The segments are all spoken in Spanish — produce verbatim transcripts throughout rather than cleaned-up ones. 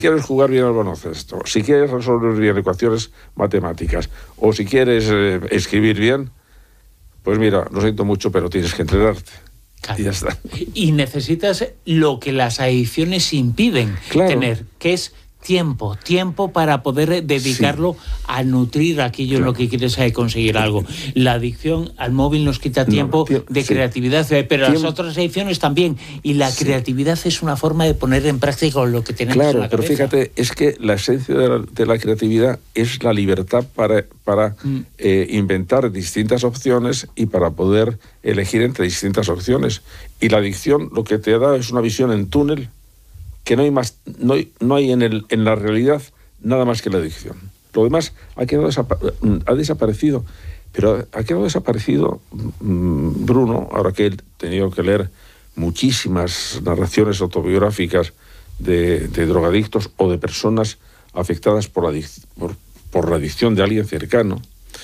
quieres jugar bien al baloncesto, si quieres resolver bien ecuaciones matemáticas, o si quieres eh, escribir bien, pues mira, lo siento mucho, pero tienes que entrenarte. Claro. Y ya está. Y necesitas lo que las adicciones impiden Claro. tener, que es tiempo, tiempo para poder dedicarlo sí. a nutrir aquello claro. en lo que quieres conseguir algo. La adicción al móvil nos quita tiempo no, de sí. creatividad, pero tiempo. Las otras adicciones también. Y la sí. creatividad es una forma de poner en práctica lo que tenemos claro, en la cabeza. Pero fíjate, es que la esencia de la, de la creatividad es la libertad para, para mm. eh, inventar distintas opciones y para poder elegir entre distintas opciones. Y la adicción lo que te da es una visión en túnel, que no hay más, no hay, no hay en, el, en la realidad nada más que la adicción. Lo demás ha quedado desapa ha desaparecido, pero ha quedado desaparecido mmm, Bruno, ahora que he tenido que leer muchísimas narraciones autobiográficas de, de drogadictos o de personas afectadas por la, por, por la adicción de alguien cercano,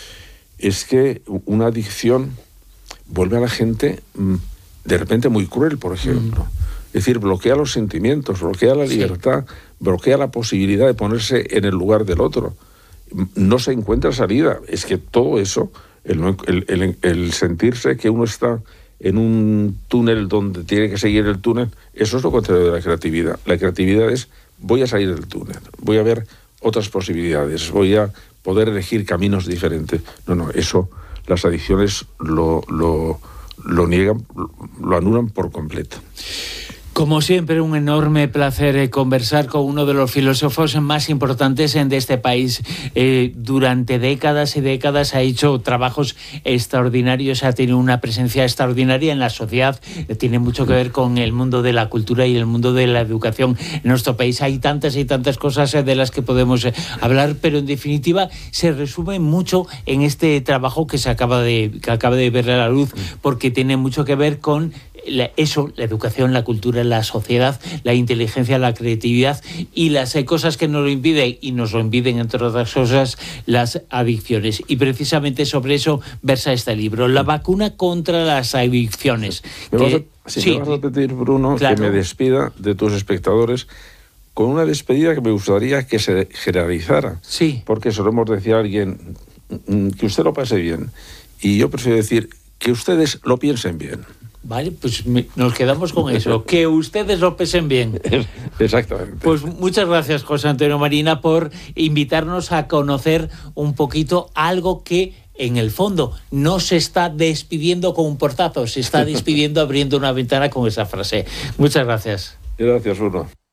es que una adicción vuelve a la gente mmm, de repente muy cruel, por ejemplo. Mm. Es decir, bloquea los sentimientos, bloquea la libertad, sí. bloquea la posibilidad de ponerse en el lugar del otro. No se encuentra salida. Es que todo eso, el, el, el, el sentirse que uno está en un túnel donde tiene que seguir el túnel, eso es lo contrario de la creatividad. La creatividad es, voy a salir del túnel, voy a ver otras posibilidades, voy a poder elegir caminos diferentes. No, no, eso las adicciones lo, lo, lo niegan, lo anulan por completo. Como siempre, un enorme placer conversar con uno de los filósofos más importantes de este país. Eh, durante décadas y décadas ha hecho trabajos extraordinarios, ha tenido una presencia extraordinaria en la sociedad, tiene mucho que ver con el mundo de la cultura y el mundo de la educación en nuestro país. Hay tantas y tantas cosas de las que podemos hablar, pero en definitiva se resume mucho en este trabajo que se acaba de, que acaba de ver a la luz, porque tiene mucho que ver con La, eso, la educación, la cultura, la sociedad, la inteligencia, la creatividad y las eh, cosas que nos lo impiden, y nos lo impiden, entre otras cosas, las adicciones. Y precisamente sobre eso versa este libro, La vacuna contra las adicciones. ¿Me, que, vas, a, si sí, me vas a pedir, Bruno, claro. que me despida de tus espectadores con una despedida que me gustaría que se generalizara? Sí. Porque solemos decir a alguien que usted lo pase bien. Y yo prefiero decir que ustedes lo piensen bien. Vale, pues nos quedamos con eso, que ustedes lo pesen bien. Exactamente. Pues muchas gracias, José Antonio Marina, por invitarnos a conocer un poquito algo que, en el fondo, no se está despidiendo con un portazo, se está despidiendo abriendo una ventana con esa frase. Muchas gracias. Gracias, Bruno.